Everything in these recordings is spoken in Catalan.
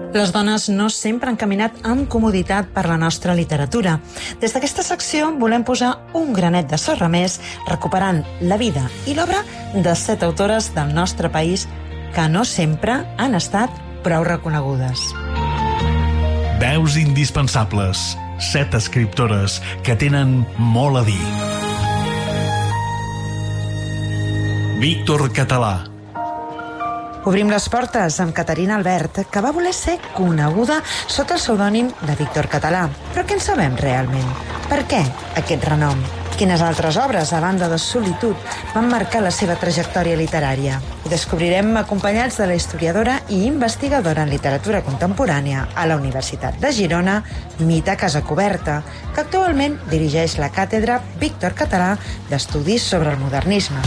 Les dones no sempre han caminat amb comoditat per la nostra literatura. Des d'aquesta secció volem posar un granet de sorra més, recuperant la vida i l'obra de 7 autores del nostre país que no sempre han estat prou reconegudes. Veus indispensables. 7 escriptores que tenen molt a dir. Víctor Català. Obrim les portes amb Caterina Albert, que va voler ser coneguda sota el pseudònim de Víctor Català. Però què en sabem realment? Per què aquest renom? Quines altres obres, a banda de Solitud, van marcar la seva trajectòria literària? Ho descobrirem acompanyats de la historiadora i investigadora en literatura contemporània a la Universitat de Girona, Mita Casacuberta, que actualment dirigeix la càtedra Víctor Català d'Estudis sobre el Modernisme.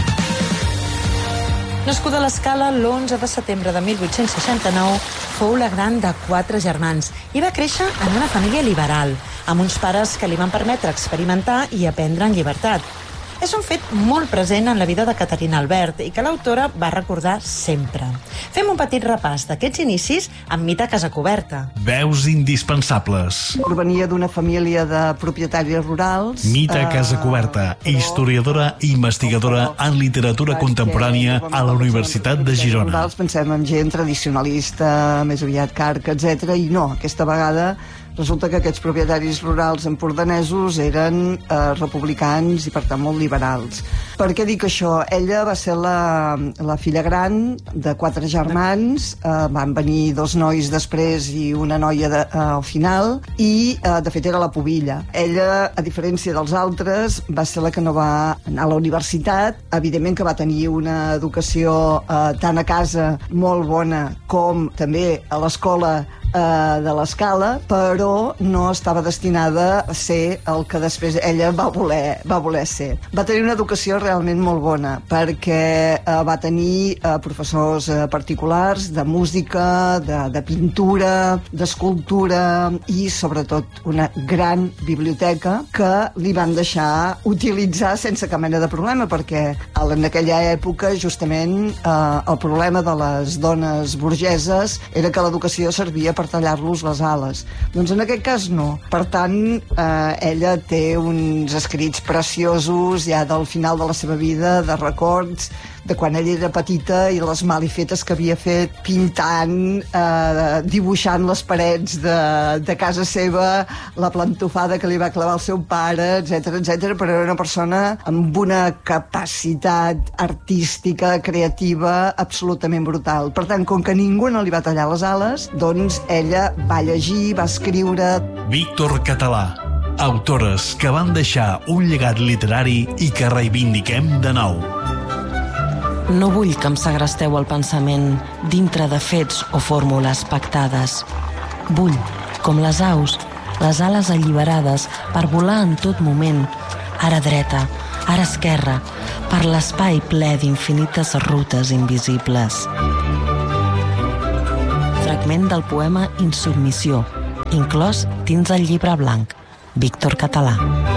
Nascuda a l'Escala l'11 de setembre de 1869, fou la gran de 4 germans i va créixer en una família liberal, amb uns pares que li van permetre experimentar i aprendre en llibertat. És un fet molt present en la vida de Caterina Albert i que l'autora va recordar sempre. Fem un petit repàs d'aquests inicis amb Mita Casacuberta. Veus indispensables. Provenia d'una família de propietaris rurals. Mita Casacuberta, historiadora i investigadora en literatura contemporània a la Universitat de Girona. Pensem en gent tradicionalista, més aviat carca, etc. I no, aquesta vegada resulta que aquests propietaris rurals empordanesos eren republicans i, per tant, molt liberals. Per què dic això? Ella va ser la filla gran de 4 germans, van venir 2 nois després i una noia al final, i, de fet, era la pubilla. Ella, a diferència dels altres, va ser la que no va anar a la universitat. Evidentment que va tenir una educació tant a casa molt bona com també a l'escola de l'Escala, però no estava destinada a ser el que després ella va voler ser. Va tenir una educació realment molt bona, perquè va tenir professors particulars de música, de pintura, d'escultura i, sobretot, una gran biblioteca que li van deixar utilitzar sense cap mena de problema, perquè en aquella època, justament, el problema de les dones burgeses era que l'educació servia per tallar-los les ales. Doncs en aquest cas no. Per tant, ella té uns escrits preciosos ja del final de la seva vida, de records de quan ella era petita i les malifetes que havia fet pintant, dibuixant les parets de casa seva, la plantofada que li va clavar el seu pare, etc, però era una persona amb una capacitat artística, creativa, absolutament brutal. Per tant, com que ningú no li va tallar les ales, doncs ella va llegir, va escriure. Víctor Català. Autores que van deixar un llegat literari i que reivindiquem de nou. No vull que em segresteu el pensament dintre de fets o fórmules pactades. Vull, com les aus, les ales alliberades per volar en tot moment, ara dreta, ara esquerra, per l'espai ple d'infinites rutes invisibles. Fragment del poema Insubmissió, inclòs dins el llibre blanc. Víctor Català.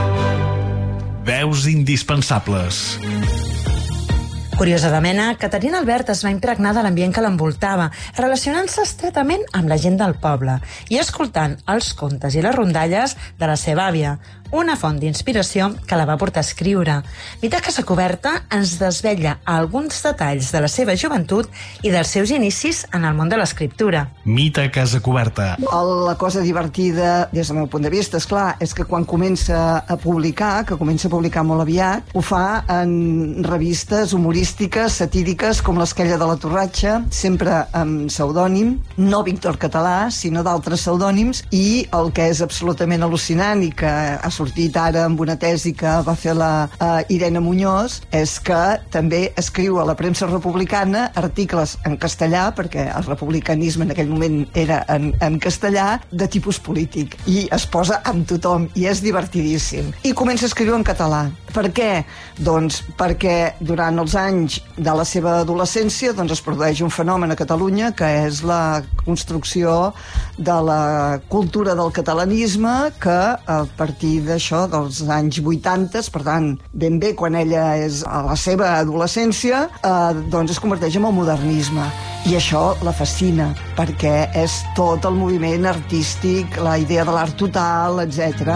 Veus indispensables. Curiosa de mena, Caterina Albert es va impregnar de l'ambient que l'envoltava, relacionant-se estretament amb la gent del poble i escoltant els contes i les rondalles de la seva àvia, una font d'inspiració que la va portar a escriure. Mita Casacuberta ens desvetlla alguns detalls de la seva joventut i dels seus inicis en el món de l'escriptura. Mita Casacuberta. La cosa divertida, des del meu punt de vista, esclar, és que quan comença a publicar, que comença a publicar molt aviat, ho fa en revistes humorístiques, satíriques, com l'Esquella de la Torratxa, sempre amb pseudònim, no Víctor Català, sinó d'altres pseudònims, i el que és absolutament al·lucinant i que ha sortit ara amb una tesi que va fer la Irene Muñoz, és que també escriu a la premsa republicana articles en castellà, perquè el republicanisme en aquell moment era en castellà, de tipus polític, i es posa amb tothom, i és divertidíssim. I comença a escriure en català. Per què? Doncs perquè durant els anys de la seva adolescència es produeix un fenomen a Catalunya que és la construcció de la cultura del catalanisme, que a partir d'això, dels anys 80, per tant, ben bé quan ella és a la seva adolescència, doncs es converteix en el modernisme. I això la fascina, perquè és tot el moviment artístic, la idea de l'art total, etc.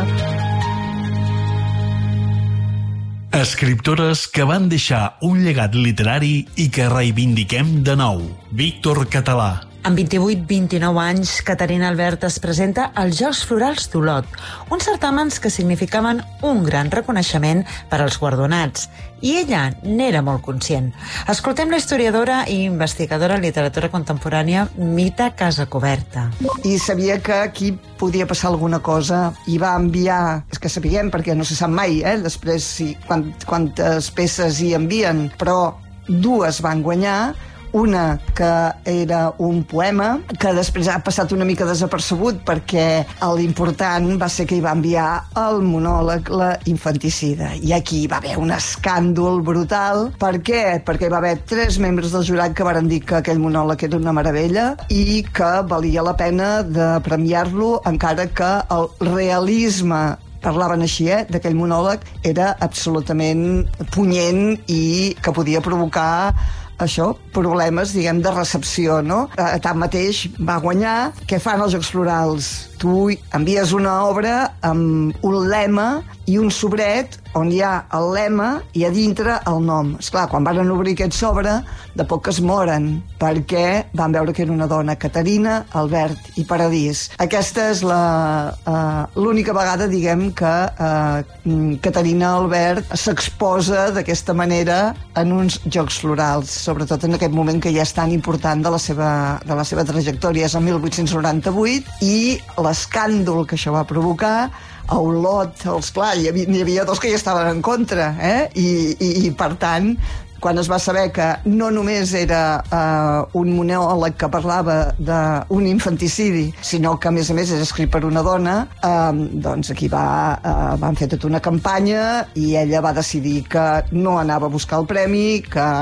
Escriptores que van deixar un llegat literari i que reivindiquem de nou. Víctor Català. Amb 28-29 anys, Caterina Albert es presenta als Jocs Florals d'Olot, uns certàmens que significaven un gran reconeixement per als guardonats, i ella n'era molt conscient. Escoltem la historiadora i investigadora en literatura contemporània Mita Casacoberta. I sabia que aquí podia passar alguna cosa i va enviar, és que sapiguem perquè no se sap mai, després quantes peces hi envien, però 2 van guanyar. Una que era un poema que després ha passat una mica desapercebut perquè l'important va ser que hi va enviar el monòleg La infanticida. I aquí hi va haver un escàndol brutal. Per què? Perquè hi va haver 3 membres del jurat que varen dir que aquell monòleg era una meravella i que valia la pena de premiar-lo, encara que el realisme, parlaven així, d'aquell monòleg, era absolutament punyent i que podia provocar això, problemes, diguem, de recepció, no? Tanmateix, va guanyar. Què fan els Jocs Florals? Tu envies una obra amb un lema i un sobret on hi ha el lema i a dintre el nom. Esclar, quan van obrir aquest sobre, de poc es moren, perquè van veure que era una dona, Caterina Albert i Paradís. Aquesta és l'única vegada, diguem, que Caterina Albert s'exposa d'aquesta manera en uns Jocs Florals, sobretot en aquest moment que ja és tan important de la seva trajectòria. És el 1898 i l'escàndol que això va provocar a Olot, clar, hi havia 2 que hi estaven en contra, i per tant, quan es va saber que no només era un monòleg que parlava d'un infanticidi, sinó que a més era escrit per una dona, doncs aquí van fer tota una campanya i ella va decidir que no anava a buscar el premi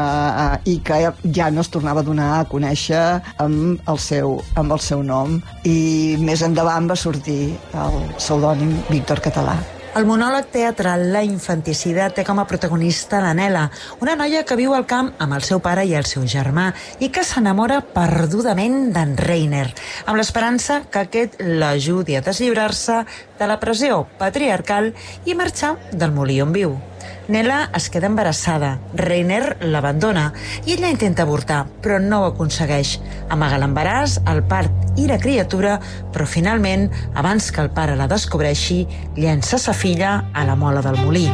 i que ja no es tornava a donar a conèixer amb el seu nom. I més endavant va sortir el pseudònim Víctor Català. El monòleg teatral La infanticida té com a protagonista la Nela, una noia que viu al camp amb el seu pare i el seu germà i que s'enamora perdudament d'en Reiner, amb l'esperança que aquest l'ajudi a deslliurar-se de la pressió patriarcal i marxar del molí on viu. Nela es queda embarassada, Reiner l'abandona i ella intenta avortar, però no ho aconsegueix. Amaga l'embaràs, el part i la criatura, però finalment, abans que el pare la descobreixi, llença sa filla a la mola del molí.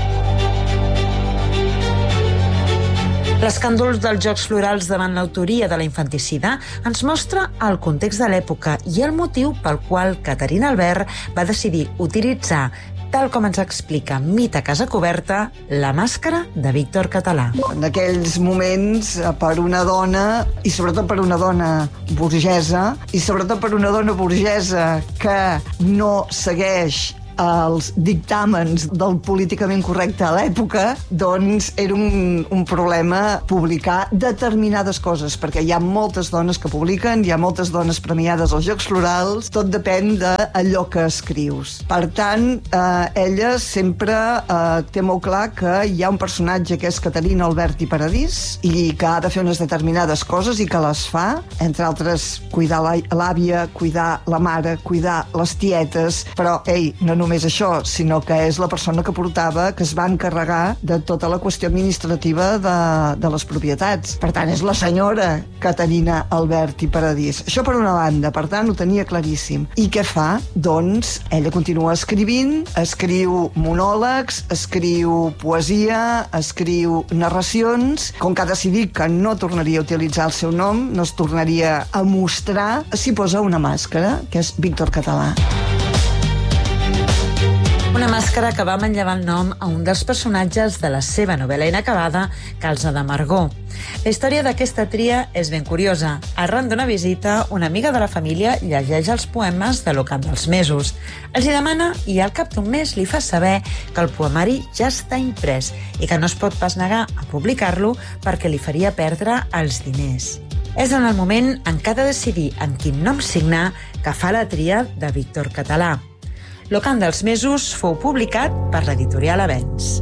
L'escàndol dels Jocs Florals davant l'autoria de la infanticida ens mostra el context de l'època i el motiu pel qual Caterina Albert va decidir utilitzar, tal com ens explica Mita Casacoberta, la màscara de Víctor Català. En aquells moments, per una dona, i sobretot per una dona burgesa, i sobretot per una dona burgesa que no segueix els dictàmens del políticament correcte a l'època, doncs era un problema publicar determinades coses, perquè hi ha moltes dones que publiquen, hi ha moltes dones premiades als Jocs Florals, tot depèn d'allò que escrius. Per tant, ella sempre té molt clar que hi ha un personatge que és Caterina Albert i Paradís i que ha de fer unes determinades coses i que les fa, entre altres, cuidar l'àvia, cuidar la mare, cuidar les tietes, però, no només això, sinó que és la persona que es va encarregar de tota la qüestió administrativa de les propietats. Per tant, és la senyora Caterina Albert i Paradís. Això per una banda, per tant, ho tenia claríssim. I què fa? Doncs ella continua escrivint, escriu monòlegs, escriu poesia, escriu narracions. Com que ha decidit que no tornaria a utilitzar el seu nom, no es tornaria a mostrar, s'hi posa una màscara, que és Víctor Català. Una màscara que va manllevar el nom a un dels personatges de la seva novel·la inacabada, Calze d'Amargor. La història d'aquesta tria és ben curiosa. Arran d'una visita, una amiga de la família llegeix els poemes de l'Ocamp dels Mesos. Els hi demana i al cap d'un mes li fa saber que el poemari ja està imprès i que no es pot pas negar a publicar-lo perquè li faria perdre els diners. És en el moment en què ha de decidir en quin nom signar que fa la tria de Víctor Català. Lo cant dels mesos fou publicat per l'editorial Avenç.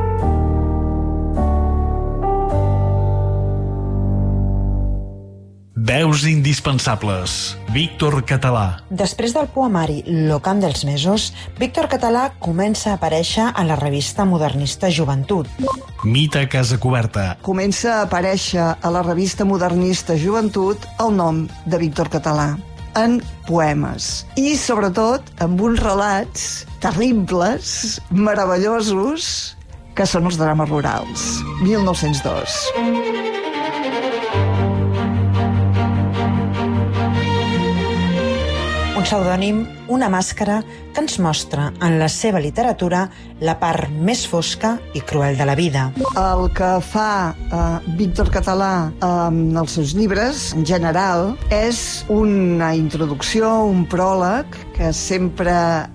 Veus indispensables. Víctor Català. Després del poemari Lo cant dels mesos, Víctor Català comença a aparèixer a la revista modernista Joventut. Mite Casa Coberta. Comença a aparèixer a la revista modernista Joventut el nom de Víctor Català, en poemes. I, sobretot, amb uns relats terribles, meravellosos, que són els drames rurals. 1902. Un pseudònim, una màscara que ens mostra en la seva literatura la part més fosca i cruel de la vida. El que fa Víctor Català en els seus llibres, en general, és una introducció, un pròleg que sempre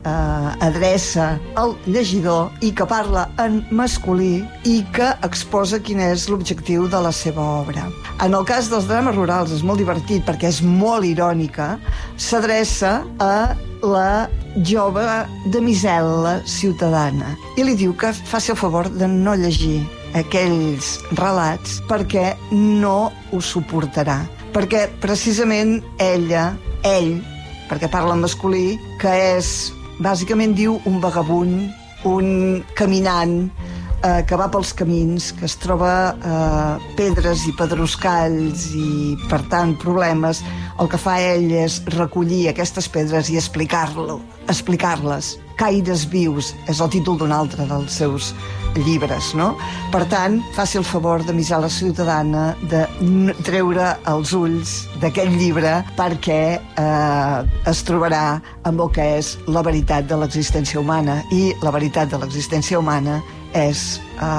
adreça al llegidor i que parla en masculí i que exposa quin és l'objectiu de la seva obra. En el cas dels drames rurals és molt divertit perquè és molt irònica, s'adreça a la jove damisel·la ciutadana i li diu que faci el favor de no llegir aquells relats perquè no ho suportarà. Perquè precisament ell, perquè parla en masculí, que és, bàsicament diu, un vagabund, un caminant, que va pels camins, que es troba pedres i pedruscalls i, per tant, problemes. El que fa ell és recollir aquestes pedres i explicar-les. Caires vius és el títol d'un altre dels seus llibres, no? Per tant, faci el favor de misar la ciutadana, de treure els ulls d'aquest llibre perquè es trobarà amb el que és la veritat de l'existència humana. I la veritat de l'existència humana és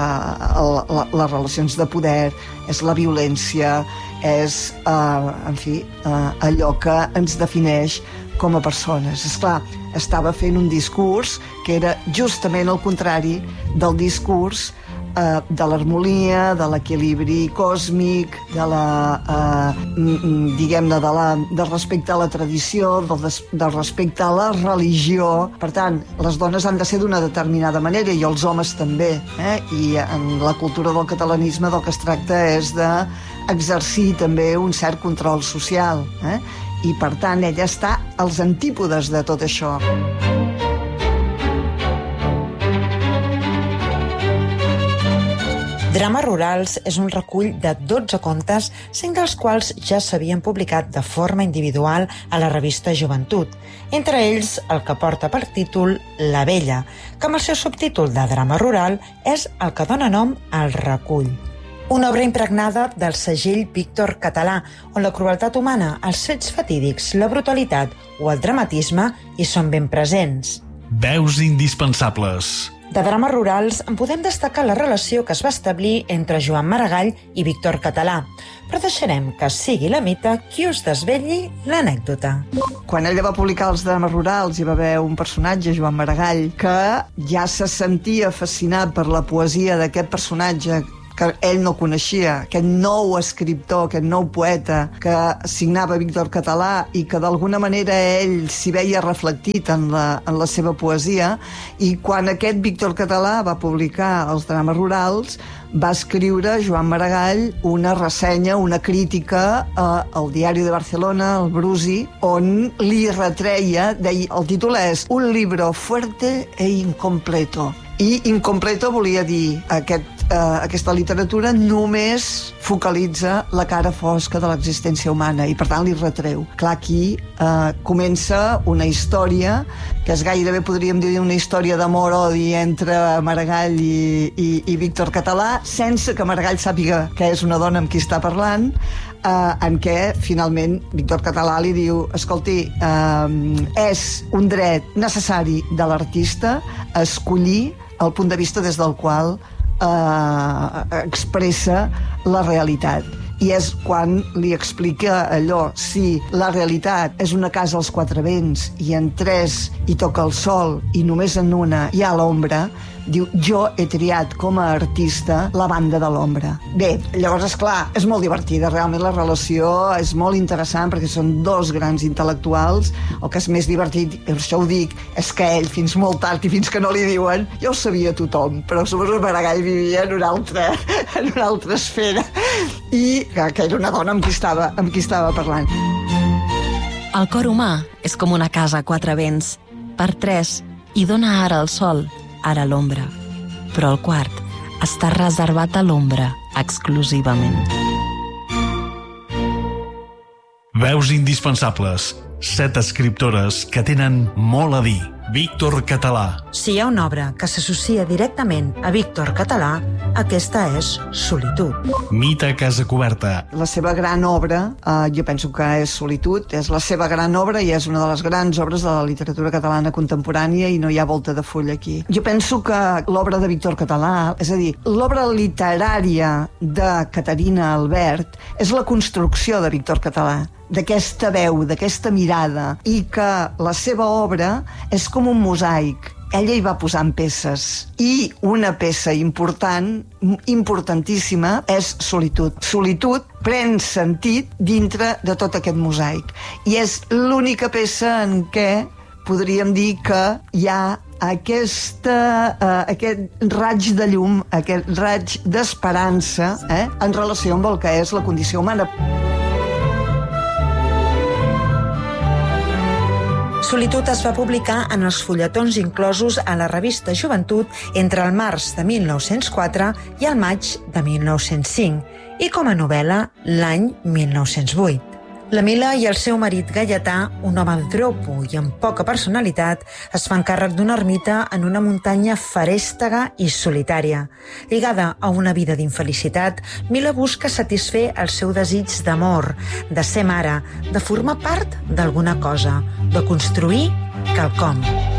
les relacions de poder, és la violència, és, en fi, allò que ens defineix com a persones. Esclar, estava fent un discurs que era justament el contrari del discurs de l'harmonia, de l'equilibri còsmic, de la, diguem-ne, del respecte a la tradició, del respecte a la religió. Per tant, les dones han de ser d'una determinada manera i els homes també. I en la cultura del catalanisme del que es tracta és d'exercir també un cert control social. I, per tant, ella està als antípodes de tot això. Drames rurals és un recull de 12 contes, 5 dels quals ja s'havien publicat de forma individual a la revista Joventut. Entre ells, el que porta per títol La Vella, que amb el seu subtítol de drama rural és el que dona nom al recull. Una obra impregnada del segell Víctor Català, on la crueltat humana, els fets fatídics, la brutalitat o el dramatisme hi són ben presents. Veus indispensables. De drames rurals en podem destacar la relació que es va establir entre Joan Maragall i Víctor Català, però deixarem que sigui la Mita qui us desvetlli l'anècdota. Quan ella va publicar els drames rurals hi va haver un personatge, Joan Maragall, que ja se sentia fascinat per la poesia d'aquest personatge que ell no coneixia, aquest nou escriptor, aquest nou poeta que signava Víctor Català i que d'alguna manera ell s'hi veia reflectit en la seva poesia. I quan aquest Víctor Català va publicar els drames rurals, va escriure Joan Maragall una ressenya, una crítica al Diari de Barcelona, al Brusi, on li retreia, el títol és Un libro fuerte e incompleto. I incompleto volia dir aquesta literatura només focalitza la cara fosca de l'existència humana i per tant li retreu. Clar, aquí comença una història que és gairebé, podríem dir, una història d'amor-odi entre Maragall i Víctor Català, sense que Maragall sàpiga que és una dona amb qui està parlant, en què finalment Víctor Català li diu: escolti, és un dret necessari de l'artista escollir el punt de vista des del qual expressa la realitat. I és quan li explica allò: si la realitat és una casa als quatre vents i en tres hi toca el sol i només en una hi ha l'ombra, diu, jo he triat com a artista la banda de l'ombra. Bé, llavors, esclar, és molt divertida, realment la relació és molt interessant perquè són dos grans intel·lectuals. El que és més divertit, per això ho dic, és que ell, fins molt tard i fins que no li diuen, ja ho sabia tothom, però suposo que Maragall vivia en una altra esfera i que era una dona amb qui estava parlant. El cor humà és com una casa a quatre vents. Per tres, hi dona ara el sol, ara l'ombra. Però el quart està reservat a l'ombra exclusivament. Veus indispensables. 7 escriptores que tenen molt a dir. Víctor Català. Si hi ha una obra que s'associa directament a Víctor Català, aquesta és Solitud. Mita Casacoberta. La seva gran obra, jo penso que és Solitud, és la seva gran obra i és una de les grans obres de la literatura catalana contemporània i no hi ha volta de full aquí. Jo penso que l'obra de Víctor Català, és a dir, l'obra literària de Caterina Albert és la construcció de Víctor Català, d'aquesta veu, d'aquesta mirada, i que la seva obra és com un mosaic. Ella hi va posant peces, i una peça important, importantíssima, és Solitud. Solitud pren sentit dintre de tot aquest mosaic, i és l'única peça en què podríem dir que hi ha aquest raig de llum, aquest raig d'esperança, en relació amb el que és la condició humana. Solitud es va publicar en els fulletons inclosos a la revista Joventut entre el març de 1904 i el maig de 1905 i com a novel·la l'any 1908. La Mila i el seu marit Gaietà, un home dropo i amb poca personalitat, es fan càrrec d'una ermita en una muntanya ferèstega i solitària. Lligada a una vida d'infelicitat, Mila busca satisfer el seu desig d'amor, de ser mare, de formar part d'alguna cosa, de construir quelcom.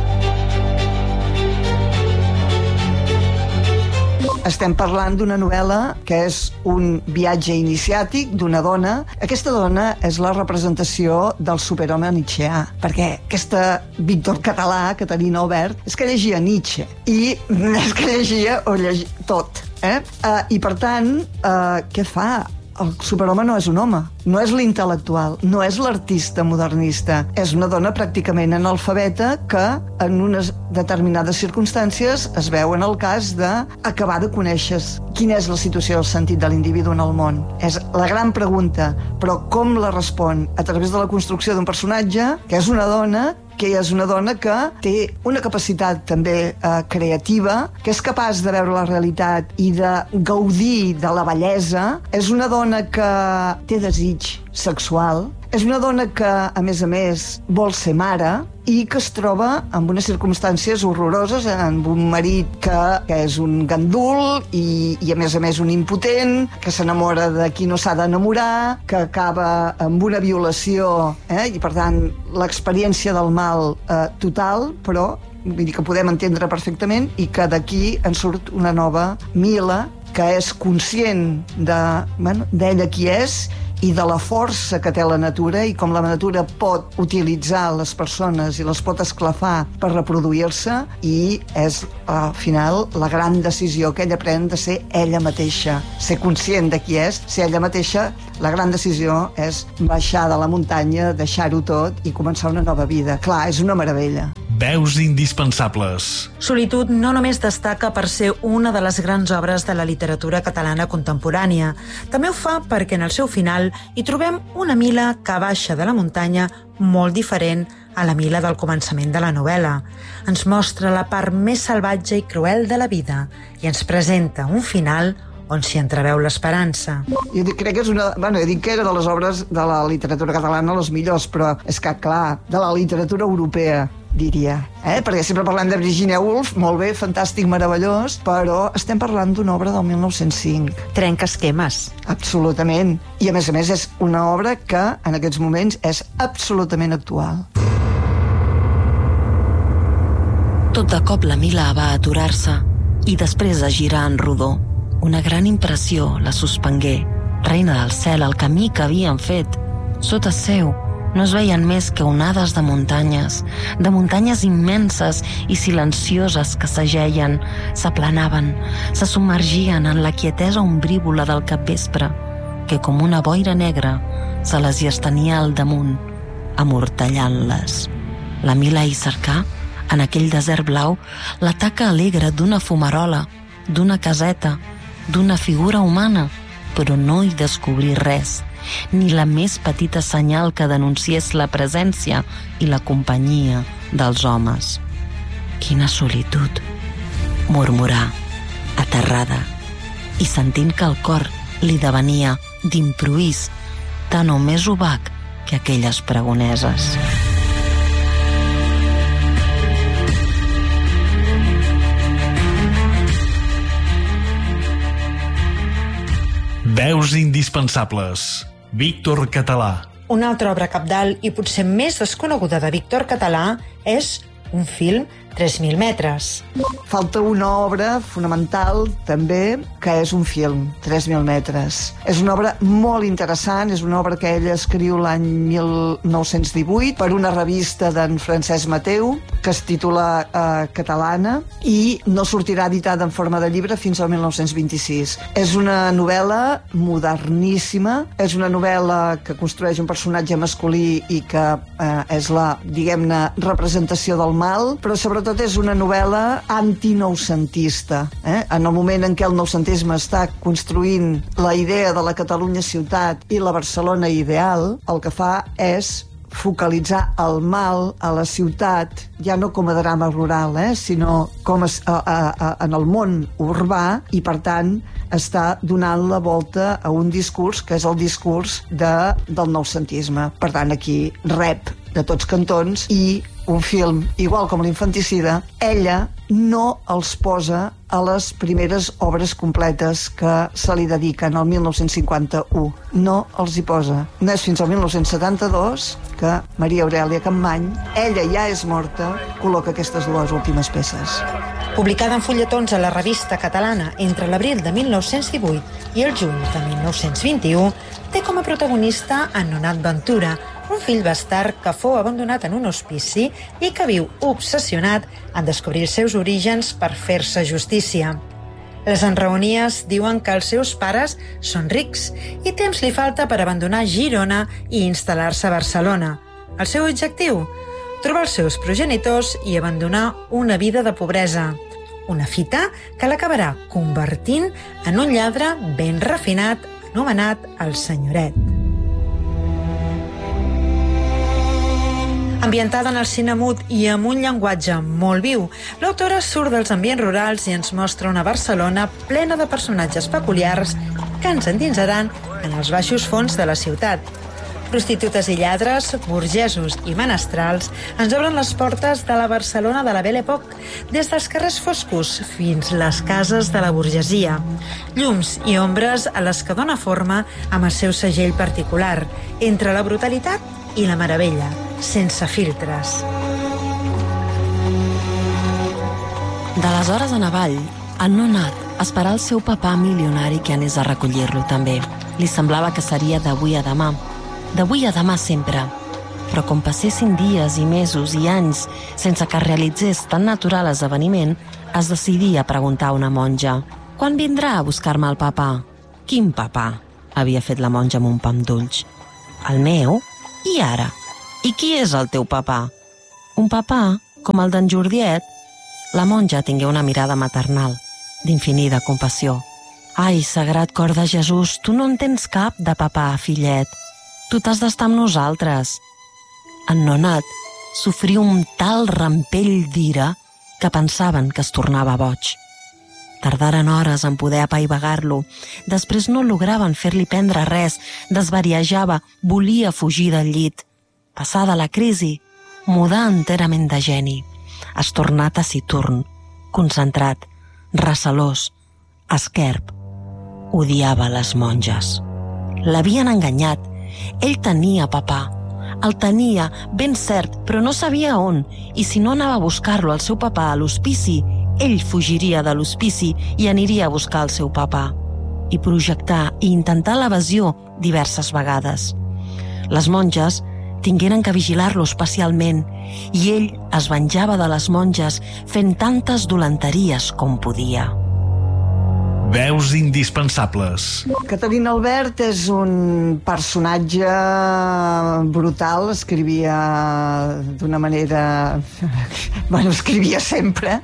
Estem parlant d'una novel·la que és un viatge iniciàtic d'una dona. Aquesta dona és la representació del superhome nietzscheà, perquè aquesta Víctor Català, Caterina Albert, és que llegia Nietzsche, i és que llegia tot. I per tant, què fa? El superhome no és un home, no és l'intel·lectual, no és l'artista modernista. És una dona pràcticament analfabeta que en unes determinades circumstàncies es veu en el cas d'acabar de conèixer quina és la situació del sentit de l'individu en el món. És la gran pregunta, però com la respon? A través de la construcció d'un personatge que és una dona que té una capacitat també creativa, que és capaç de veure la realitat i de gaudir de la bellesa. És una dona que té desig sexual. És una dona que, a més, vol ser mare i que es troba en unes circumstàncies horroroses, amb un marit que és un gandul i a més, un impotent, que s'enamora de qui no s'ha d'enamorar, que acaba amb una violació, i, per tant, l'experiència del mal total, però vull dir que podem entendre perfectament, i que d'aquí en surt una nova Mila, que és conscient d'ella qui és i de la força que té la natura i com la natura pot utilitzar les persones i les pot esclafar per reproduir-se, i és, al final, la gran decisió que ella pren de ser ella mateixa, ser conscient de qui és, ser ella mateixa. La gran decisió és baixar de la muntanya, deixar-ho tot i començar una nova vida. Clar, és una meravella. Veus indispensables. Solitud no només destaca per ser una de les grans obres de la literatura catalana contemporània, també ho fa perquè en el seu final hi trobem una Mila que baixa de la muntanya molt diferent a la Mila del començament de la novel·la. Ens mostra la part més salvatge i cruel de la vida i ens presenta un final on s'hi entreveu l'esperança. Jo crec que és una... he dit que era de les obres de la literatura catalana les millors, però és que, clar, de la literatura europea, diria. Perquè sempre parlem de Virginia Woolf, molt bé, fantàstic, meravellós, però estem parlant d'una obra del 1905. Trenca esquemes. Absolutament. I, a més, és una obra que, en aquests moments, és absolutament actual. Tot de cop la Mila va aturar-se i després de girar en rodó. Una gran impressió la suspengué. Reina del cel, el camí que havien fet, sota seu, No es veien més que onades de muntanyes immenses i silencioses que s'ageien, s'aplanaven, se submergien en la quietesa ombrívola del capvespre, que com una boira negra se les hi estenia al damunt, amortallant-les. La Mila hi cercà, en aquell desert blau, la taca alegre d'una fumarola, d'una caseta, d'una figura humana, però no hi descobrí res, ni la més petita senyal que denunciés la presència i la companyia dels homes. Quina solitud, murmurà, aterrada, i sentint que el cor li devenia d'improvís tant o més opac que aquelles pregoneses. Veus indispensables. Víctor Català. Una altra obra cabdal i potser més desconeguda de Víctor Català és un film 3.000 metres. Falta una obra fonamental, també, que és un film, 3.000 metres. És una obra molt interessant, és una obra que ell escriu l'any 1918 per una revista d'en Francesc Mateu, que es titula Catalana, i no sortirà editada en forma de llibre fins al 1926. És una novel·la moderníssima, és una novel·la que construeix un personatge masculí i que és la, diguem-ne, representació del mal, però sobretot és una novel·la antinoucentista. En el moment en què el noucentisme està construint la idea de la Catalunya ciutat i la Barcelona ideal, el que fa és focalitzar el mal a la ciutat, ja no com a drama rural, sinó com en el món urbà, i per tant està donant la volta a un discurs que és el discurs del noucentisme. Per tant, aquí rep de tots cantons, i un film, igual com l'Infanticida, ella no els posa a les primeres obres completes que se li dediquen al 1951. No els hi posa. No és fins al 1972 que Maria Aurèlia Capmany, ella ja és morta, col·loca aquestes dues últimes peces. Publicada en fulletons a la revista catalana entre l'abril de 1918 i el juny de 1921, té com a protagonista en Nonat Ventura, un fill bastard que fou abandonat en un hospici i que viu obsessionat en descobrir els seus orígens per fer-se justícia. Les enraonies diuen que els seus pares són rics i temps li falta per abandonar Girona i instal·lar-se a Barcelona. El seu objectiu? Trobar els seus progenitors i abandonar una vida de pobresa. Una fita que l'acabarà convertint en un lladre ben refinat anomenat el Senyoret. Ambientada en el cine mut i amb un llenguatge molt viu, l'autora surt dels ambients rurals i ens mostra una Barcelona plena de personatges peculiars que ens endinsaran en els baixos fons de la ciutat. Prostitutes i lladres, burgesos i menestrals ens obren les portes de la Barcelona de la Belle Époque, des dels carrers foscos fins les cases de la burgesia. Llums i ombres a les que dona forma amb el seu segell particular, entre la brutalitat i la meravella, sense filtres. D'aleshores en avall, en Nonat esperà el seu papà milionari que anés a recollir-lo també. Li semblava que seria d'avui a demà sempre. Però com passessin dies i mesos i anys sense que es realitzés tan natural esdeveniment, es decidí a preguntar a una monja: «Quan vindrà a buscar-me el papà?» «Quin papà?», havia fet la monja amb un pam d'ulls. «El meu? I ara? I qui és el teu papà?» «Un papà, com el d'en Jordiet». La monja tingué una mirada maternal, d'infinida compassió. «Ai, sagrat cor de Jesús, tu no en tens cap de papà, fillet. Tu t'has d'estar amb nosaltres». En Nonat sofrí un tal rampell d'ira que pensaven que es tornava boig. Tardaren hores en poder apaivagar-lo. Després no lograven fer-li prendre res, desvariejava, volia fugir del llit. Passada la crisi, mudà enterament de geni. Es tornà taciturn, concentrat, recelós, esquerp. Odiava les monges. L'havien enganyat. Ell tenia papà. El tenia, ben cert, però no sabia on, i si no anava a buscar-lo al seu papà a l'hospici, ell fugiria de l'hospici i aniria a buscar el seu papà. I projectar i intentar l'evasió diverses vegades. Les monges tingueren que vigilar-lo especialment i ell es venjava de les monges fent tantes dolenteries com podia. Veus indispensables. Caterina Albert és un personatge brutal, escrivia d'una manera... Bueno, escrivia sempre,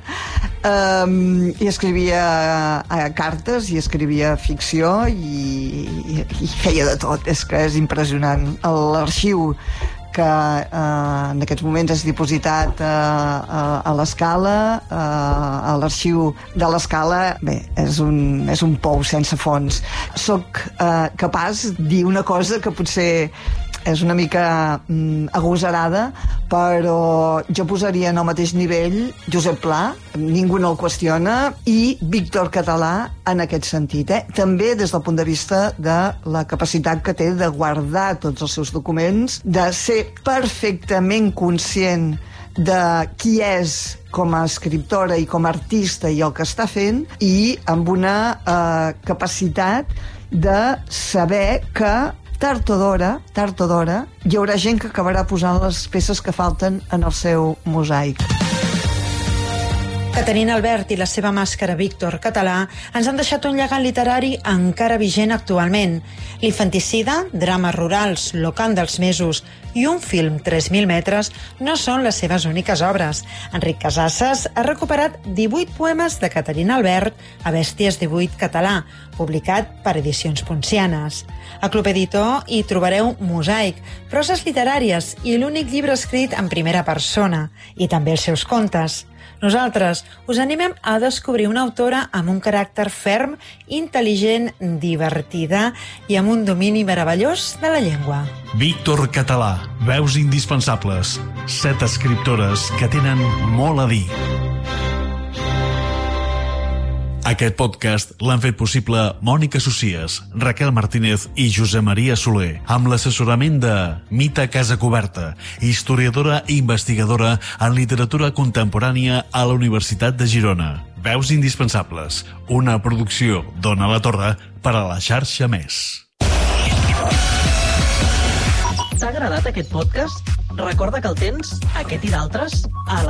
i escrivia cartes, i escrivia ficció, i feia de tot, és que és impressionant. L'arxiu que en aquests moments és dipositat a l'Escala, a l'arxiu de l'Escala, bé, és un pou sense fons. Soc capaç de dir una cosa que potser és una mica agosarada, però jo posaria en el mateix nivell Josep Pla, ningú no el qüestiona, i Víctor Català en aquest sentit. També des del punt de vista de la capacitat que té de guardar tots els seus documents, de ser perfectament conscient de qui és com a escriptora i com a artista i el que està fent, i amb una capacitat de saber que tard o d'hora, hi haurà gent que acabarà posant les peces que falten en el seu mosaic. Caterina Albert i la seva màscara Víctor Català ens han deixat un llegat literari encara vigent actualment. L'Infanticida, drames rurals, L'Ocant dels mesos i un film 3.000 metres no són les seves úniques obres. Enric Casasses ha recuperat 18 poemes de Caterina Albert a Bèsties 18 català, publicat per Edicions Poncianes. A Club Editor hi trobareu Mosaic, proses literàries i l'únic llibre escrit en primera persona, i també els seus contes. Nosaltres us animem a descobrir una autora amb un caràcter ferm, intel·ligent, divertida i amb un domini meravellós de la llengua. Víctor Català, veus indispensables. 7 escriptores que tenen molt a dir. Aquest podcast l'han fet possible Mònica Socies, Raquel Martínez i Josep Maria Soler, amb l'assessorament de Mita Casacoberta, historiadora i investigadora en literatura contemporània a la Universitat de Girona. Veus indispensables, una producció d'Ona la Torre per a la xarxa Més. T'ha agradat aquest podcast? Recorda que el tens, aquest i d'altres, a la